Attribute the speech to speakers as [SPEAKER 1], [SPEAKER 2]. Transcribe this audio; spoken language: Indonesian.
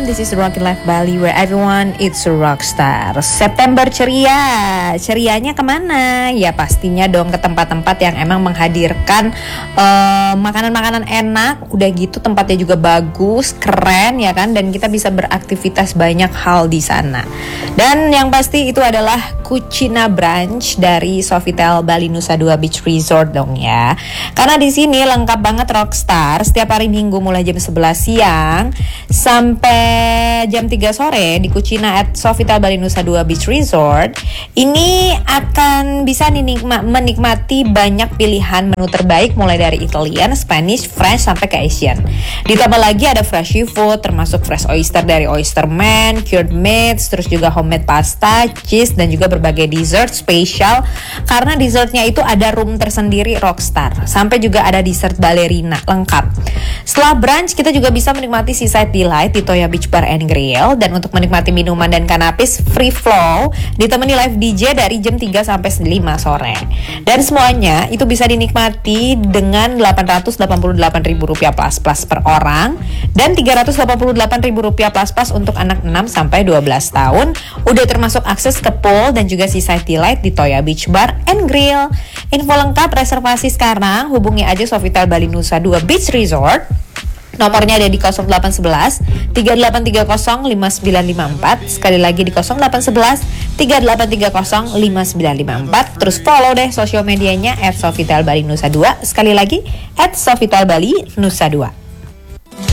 [SPEAKER 1] this is Rockin Life Bali where everyone is a rockstar. September ceria, cerianya kemana? Ya pastinya dong ke tempat-tempat yang emang menghadirkan makanan-makanan enak. Udah gitu tempatnya juga bagus, keren ya kan. Dan kita bisa beraktivitas banyak hal di sana. Dan yang pasti itu adalah Cucina Brunch dari Sofitel Bali Nusa Dua Beach Resort dong ya. Karena di sini lengkap banget rockstar. Setiap hari Minggu mulai jam 11 siang sampai jam 3 sore di Cucina at Sofitel Bali Nusa Dua Beach Resort ini akan bisa menikmati banyak pilihan menu terbaik mulai dari Italian, Spanish, French sampai ke Asian. Ditambah lagi ada fresh seafood termasuk fresh oyster dari Oyster Man, cured meats, terus juga homemade pasta, cheese dan juga berbagai dessert spesial karena dessertnya itu ada room tersendiri rockstar. Sampai juga ada dessert ballerina lengkap. Setelah brunch kita juga bisa menikmati seaside delight di Toya Beach Bar and Grill dan untuk menikmati minuman dan kanapis free flow ditemani live DJ dari jam 3 sampai 5 sore. Dan semuanya itu bisa dinikmati dengan Rp888.000 plus per orang dan Rp388.000 plus untuk anak 6 sampai 12 tahun. Udah termasuk akses ke pool dan juga seaside delight di Toya Beach Bar and Grill. Info lengkap reservasi sekarang hubungi aja Sofitel Bali Nusa Dua Beach Resort. Nomornya ada di 0811 3830 5954. Sekali lagi di 0811 3830 5954. Terus follow deh sosial medianya @Sofitel Bali Nusa Dua. Sekali lagi @Sofitel Bali Nusa Dua.